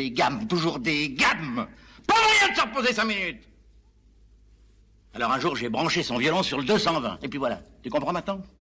Des gammes, toujours des gammes. Pas moyen de se reposer 5 minutes. Alors un jour, j'ai branché son violon sur le 220. Et puis voilà. Tu comprends maintenant?